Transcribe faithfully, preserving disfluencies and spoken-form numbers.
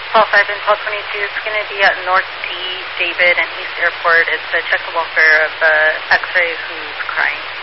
twelve five and twelve twenty-two. It's going to be at North D, David, and East Airport. It's a check the welfare of the X-ray who's crying.